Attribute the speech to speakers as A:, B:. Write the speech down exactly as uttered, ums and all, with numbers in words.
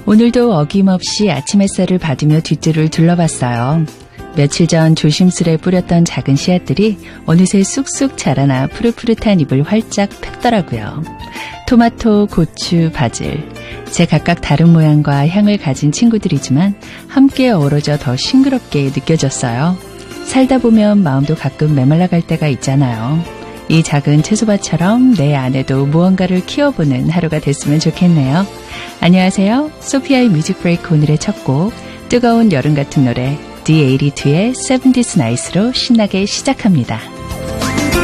A: 오늘도 어김없이 아침 햇살을 받으며 뒷뜰을 둘러봤어요. 며칠 전 조심스레 뿌렸던 작은 씨앗들이 어느새 쑥쑥 자라나 푸릇푸릇한 잎을 활짝 폈더라고요. 토마토, 고추, 바질. 제 각각 다른 모양과 향을 가진 친구들이지만 함께 어우러져 더 싱그럽게 느껴졌어요. 살다 보면 마음도 가끔 메말라갈 때가 있잖아요. 이 작은 채소밭처럼 내 안에도 무언가를 키워보는 하루가 됐으면 좋겠네요. 안녕하세요. 소피아의 뮤직 브레이크 오늘의 첫 곡 뜨거운 여름 같은 노래 디 에이티투의 세븐티스 나이스로 신나게 시작합니다.